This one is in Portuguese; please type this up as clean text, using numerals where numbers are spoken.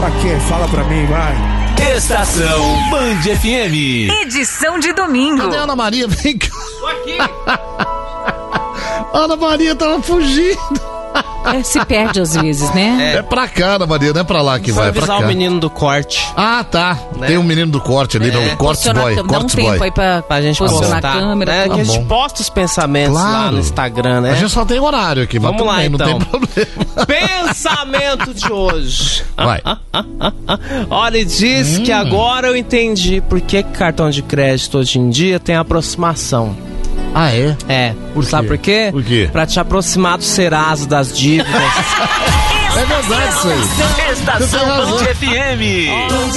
Pra quê? Fala pra mim, vai. Estação Band FM. Edição de domingo. Cadê a Ana Maria? Vem cá. Tô aqui. Ana Maria tava fugindo. Se perde às vezes, né? É pra cá, Ana Maria, não é pra lá que vai, é pra cá. Só avisar o menino do corte. Ah, tá. Né? Tem um menino do corte ali, o corte boy. Dá um tempo aí pra gente posicionar postar, a câmera. né? Tudo. Que a gente posta os pensamentos lá no Instagram, né? A gente só tem horário aqui, mas Vamos lá, bem, então. não tem problema. Pensamento de hoje. Vai. Olha, ele diz que agora eu entendi por que cartão de crédito hoje em dia tem aproximação. Ah, é? É. Sabe por quê? Por quê? Pra te aproximar do Serasa, das dívidas. É verdade isso aí. Estação Band FM.